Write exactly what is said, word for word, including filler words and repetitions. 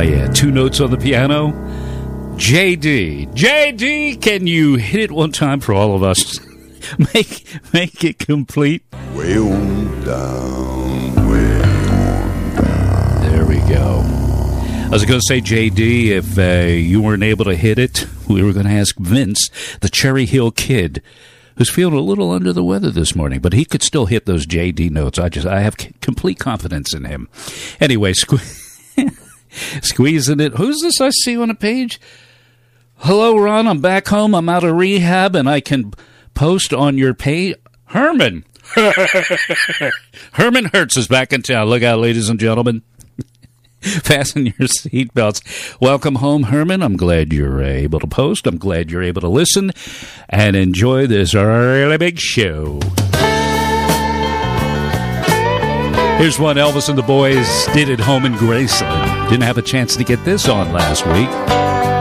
yeah, two notes on the piano. J D. J D, can you hit it one time for all of us? make make it complete. Way on down, way on down. There we go. I was going to say, J D, if uh, you weren't able to hit it, we were going to ask Vince, the Cherry Hill Kid, who's feeling a little under the weather this morning, but he could still hit those J D notes. I just, I have c- complete confidence in him. Anyway, sque- squeezing it. Who's this I see on a page? Hello, Ron. I'm back home. I'm out of rehab, and I can post on your page. Herman. Herman Hertz is back in town. Look out, ladies and gentlemen. Fasten your seatbelts. Welcome home, Herman. I'm glad you're able to post. I'm glad you're able to listen and enjoy this really big show. Here's one Elvis and the Boys did at home in Graceland. Didn't have a chance to get this on last week.